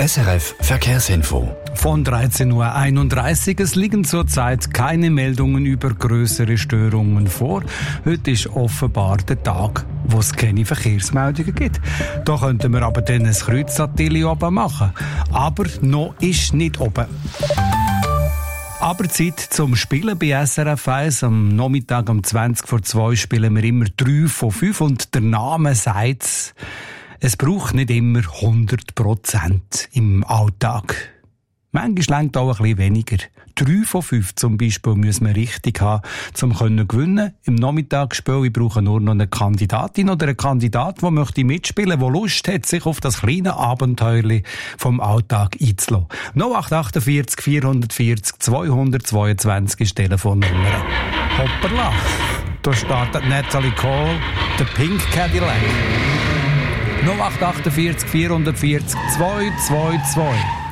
SRF Verkehrsinfo. Von 13.31 Uhr. Es liegen zurzeit keine Meldungen über grössere Störungen vor. Heute ist offenbar der Tag, wo es keine Verkehrsmeldungen gibt. Da könnten wir aber dann ein Kreuzateli oben machen. Aber noch ist nicht oben. Aber Zeit zum Spielen bei SRF 1. Am Nachmittag um 20:02 spielen wir immer 3 von 5 und der Name sagt es braucht nicht immer 100% im Alltag. Manchmal reicht auch ein bisschen weniger. 3 von 5 zum Beispiel müssen wir richtig haben, um gewinnen zu können. Im Nachmittagsspiel brauchen nur noch eine Kandidatin oder einen Kandidat, der möchte mitspielen, der Lust hat, sich auf das kleine Abenteuer vom Alltag einzulassen. 0848 440 222 ist die Telefonnummer. Hoppala! Da startet Natalie Cole, der Pink Cadillac. 0848 440 222.